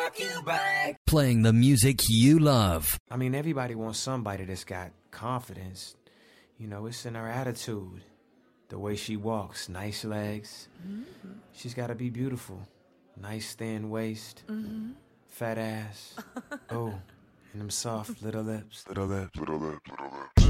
Playing the music you love. I mean, everybody wants somebody that's got confidence. You know, it's in her attitude. The way she walks, nice legs. Mm-hmm. She's got to be beautiful. Nice thin waist. Mm-hmm. Fat ass. Oh, and them soft little lips. Little lips.